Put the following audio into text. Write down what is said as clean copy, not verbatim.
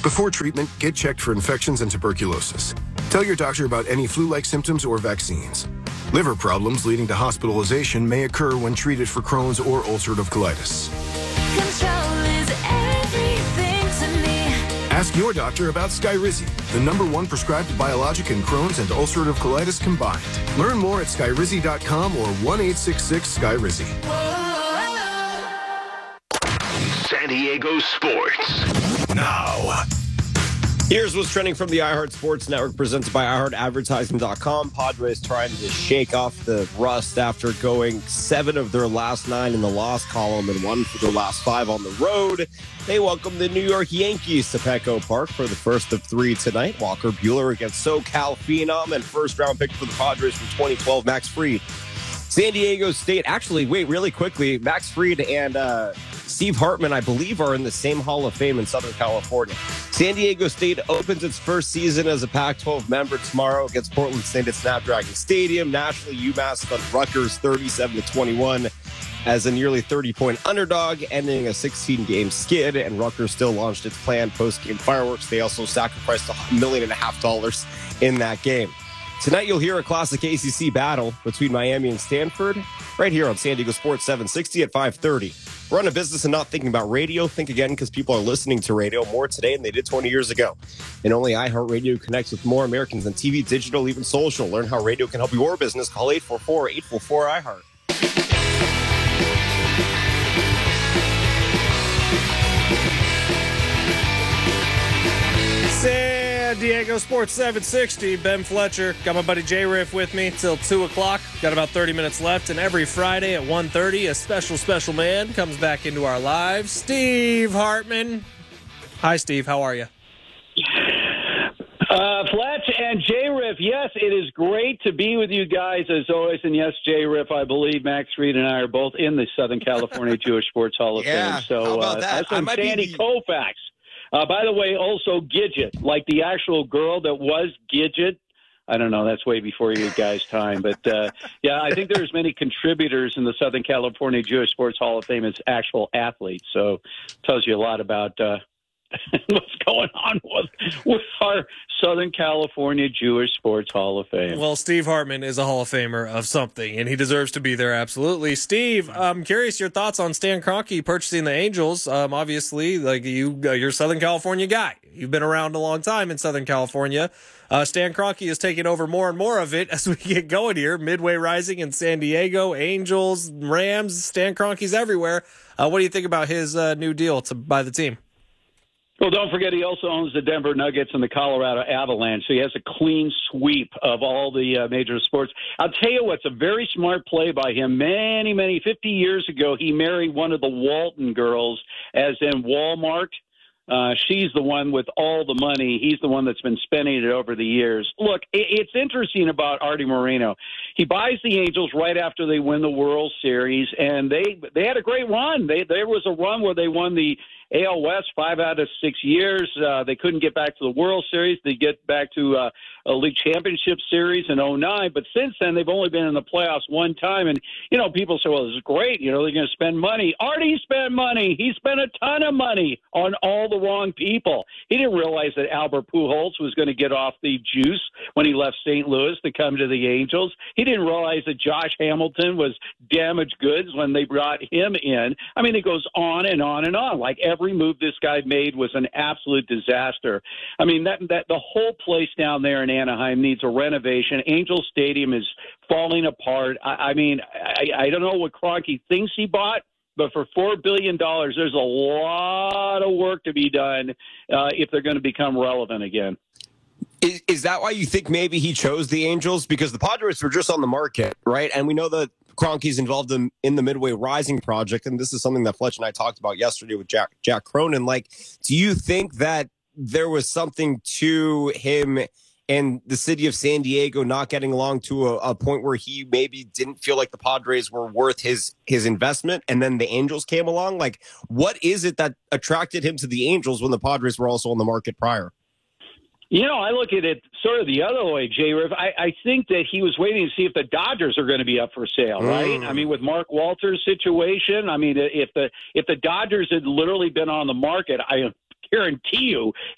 Before treatment, get checked for infections and tuberculosis. Tell your doctor about any flu-like symptoms or vaccines. Liver problems leading to hospitalization may occur when treated for Crohn's or ulcerative colitis. Control is everything to me. Ask your doctor about Skyrizi, the #1 prescribed biologic in Crohn's and ulcerative colitis combined. Learn more at skyrizi.com or 1-866-SKYRIZI. San Diego Sports. Now. Here's what's trending from the iHeart Sports Network, presented by iHeartAdvertising.com. Padres trying to shake off the rust after going 7 of their last 9 in the loss column and 1 for their last 5 on the road. They welcome the New York Yankees to Petco Park for the first of 3 tonight. Walker Buehler against SoCal Phenom and first-round pick for the Padres from 2012, Max Fried. San Diego State, actually, wait, really quickly, Max Fried and Steve Hartman, I believe, are in the same Hall of Fame in Southern California. San Diego State opens its first season as a Pac-12 member tomorrow against Portland State at Snapdragon Stadium. Nationally, UMass stunned Rutgers 37-21 as a nearly 30-point underdog, ending a 16-game skid, and Rutgers still launched its planned post-game fireworks. They also sacrificed $1.5 million in that game. Tonight, you'll hear a classic ACC battle between Miami and Stanford right here on San Diego Sports 760 at 5:30. Run a business and not thinking about radio? Think again, because people are listening to radio more today than they did 20 years ago. And only iHeartRadio connects with more Americans than TV, digital, even social. Learn how radio can help your business. Call 844-844-iHeart. San Diego Sports 760, Ben Fletcher. Got my buddy J-Riff with me till 2 o'clock. Got about 30 minutes left, and every Friday at 1:30, a special man comes back into our lives, Steve Hartman. Hi, Steve. How are you? Fletch and J-Riff, yes, it is great to be with you guys as always. And yes, J-Riff, I believe Max Fried and I are both in the Southern California Jewish Sports Hall of Fame. So, how about that? That's from Sandy Koufax. By the way, also Gidget, like the actual girl that was Gidget. I don't know. That's way before your guys' time. But, yeah, I think there's many contributors in the Southern California Jewish Sports Hall of Fame as actual athletes. So it tells you a lot about what's going on with our Southern California Jewish Sports Hall of Fame. Well, Steve Hartman is a Hall of Famer of something, and he deserves to be there, absolutely. Steve, I'm curious your thoughts on Stan Kroenke purchasing the Angels. Obviously, like you're a Southern California guy. You've been around a long time in Southern California. Stan Kroenke is taking over more and more of it as we get going here. Midway Rising in San Diego, Angels, Rams, Stan Kroenke's everywhere. What do you think about his new deal to buy the team? Well, don't forget he also owns the Denver Nuggets and the Colorado Avalanche, so he has a clean sweep of all the major sports. I'll tell you what's a very smart play by him. Many, 50 years ago, he married one of the Walton girls, as in Walmart. She's the one with all the money. He's the one that's been spending it over the years. Look, it's interesting about Artie Moreno. He buys the Angels right after they win the World Series, and they had a great run. There was a run where they won the AL West 5 out of 6 years. They couldn't get back to the World Series. They get back to a League Championship Series in 2009. But since then, they've only been in the playoffs one time. And, people say, well, this is great. They're going to spend money. Artie spent money. He spent a ton of money on all the wrong people. He didn't realize that Albert Pujols was going to get off the juice when he left St. Louis to come to the Angels. He didn't realize that Josh Hamilton was damaged goods when they brought him in. I mean, it goes on and on and on. Like every move this guy made was an absolute disaster. I mean, that the whole place down there in Anaheim needs a renovation. Angel Stadium is falling apart. I don't know what Kroenke thinks he bought, but for $4 billion, there's a lot of work to be done if they're going to become relevant again. Is that why you think maybe he chose the Angels? Because the Padres were just on the market, right? And we know that Kroenke's involved in the Midway Rising project, and this is something that Fletch and I talked about yesterday with Jack Cronin. Like, do you think that there was something to him and the city of San Diego not getting along to a point where he maybe didn't feel like the Padres were worth his investment, and then the Angels came along? Like, what is it that attracted him to the Angels when the Padres were also on the market prior? I look at it sort of the other way, J-Riff. I think that he was waiting to see if the Dodgers are going to be up for sale, right? I mean, with Mark Walter's situation, I mean, if the Dodgers had literally been on the market, I guarantee you